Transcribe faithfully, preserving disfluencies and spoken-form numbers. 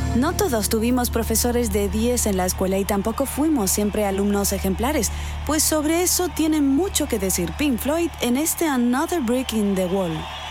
No todos tuvimos profesores de diez en la escuela y tampoco fuimos siempre alumnos ejemplares, pues sobre eso tiene mucho que decir Pink Floyd en este Another Brick in the Wall.